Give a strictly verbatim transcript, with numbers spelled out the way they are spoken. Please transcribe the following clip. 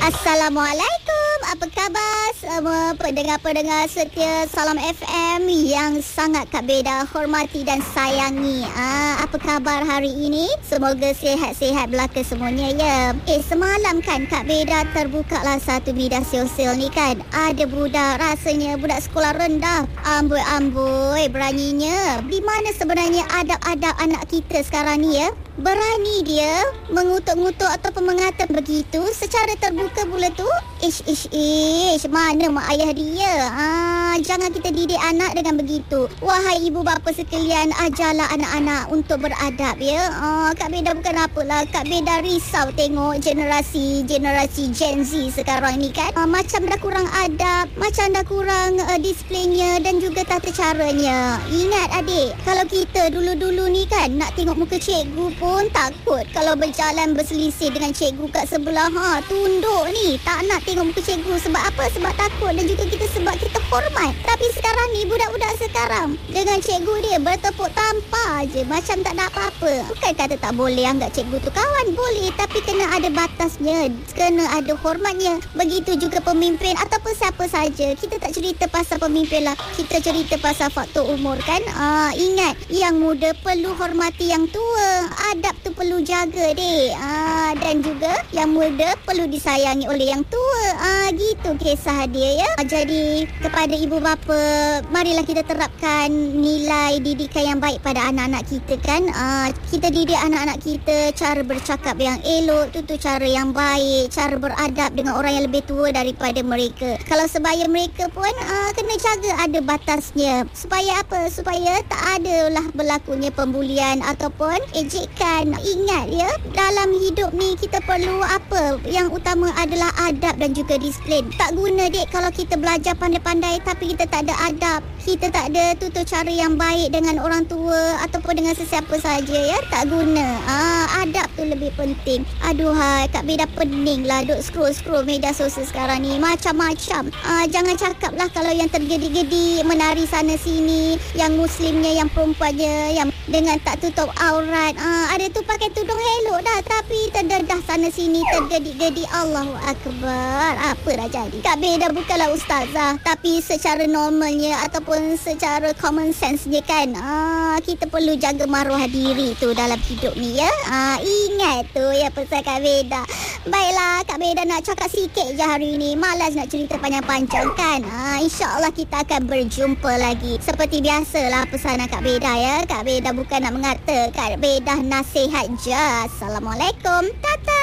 Assalamualaikum, apa khabar semua pendengar-pendengar setia Salam F M yang sangat Kak Beda hormati dan sayangi. Ah, apa khabar hari ini? Semoga sihat-sihat belaka semuanya ya. Eh, semalam kan Kak Beda terbukalah satu media sosial ni kan. Ada budak, rasanya budak sekolah rendah. Amboi-amboi beraninya. Di mana sebenarnya adab-adab anak kita sekarang ni ya? Berani dia mengutuk-ngutuk ataupun mengata begitu secara terbuka pula tu. Ish, ish, ish. Mana mak ayah dia? Ah, jangan kita didik anak dengan begitu. Wahai ibu bapa sekalian, ajarlah anak-anak untuk beradab ya. Ah, Kak Beda bukan apalah. Kak Beda risau tengok generasi-generasi Gen Z sekarang ni kan. Ah, macam dah kurang adab, macam dah kurang uh, disiplinnya dan juga tata caranya. Ingat adik, kalau kita dulu-dulu ni kan nak tengok muka cikgu pun takut. Kalau berjalan berselisih dengan cikgu kat sebelah, ha, tunduk ni. Tak nak tengok muka cikgu. Sebab apa? Sebab takut dan juga kita sebab kita hormat. Tapi sekarang ni budak-budak sekarang dengan cikgu dia bertepuk tampar je macam tak ada apa-apa. Bukan kata tak boleh anggap cikgu tu kawan. Boleh, tapi kena ada batasnya, kena ada hormatnya. Begitu juga pemimpin ataupun siapa saja. Kita tak cerita pasal pemimpin lah, kita cerita pasal faktor umur kan. Ah, ingat, yang muda perlu hormati yang tua. Adab tu perlu jaga dek. Ah, dan juga yang muda perlu disayangi oleh yang tua. Ah, gitu kisah dia ya. Ah, jadi kepada ibu bapa, marilah kita terapkan nilai didikan yang baik pada anak-anak kita kan. Ah, kita didik anak-anak kita cara bercakap yang elok, tutur cara yang baik, cara beradab dengan orang yang lebih tua daripada mereka. Kalau sebaya mereka pun ah, kena jaga ada batasnya. Supaya apa? Supaya tak adalah berlakunya pembulian ataupun ejekan. Ingat ya, dalam hidup ni kita perlu apa? Yang utama adalah adab dan juga disiplin. Tak guna dek kalau kita belajar pandai-pandai tapi kita tak ada adab, kita tak ada tutur cara yang baik dengan orang tua ataupun dengan sesiapa saja ya. Tak guna. Ah, adab tu lebih penting. Aduhai, Kak Beda pening lah duk scroll-scroll media sosial sekarang ni. Macam-macam. Ah, jangan cakap lah kalau yang tergedi-gedi menari sana sini, yang muslimnya, yang perempuannya, yang dengan tak tutup aurat. Ah, ada tu pakai tudung elok dah tapi terdedah sana sini, tergedi-gedi. Allahu Akbar. Apa dah jadi? Kak Beda bukanlah ustazah, tapi secara normalnya ataupun secara common sense-nya kan, ah, kita perlu jaga maruah diri tu dalam hidup ni ya. Ah, ingat tu ya pesan Kak Beda. Baiklah, Kak Beda nak cakap sikit je hari ni. Malas nak cerita panjang-panjang kan. Ah, InsyaAllah kita akan berjumpa lagi. Seperti biasalah pesanan Kak Beda ya. Kak Beda bukan nak mengata, Kak Beda nasihat je. Assalamualaikum. Tata.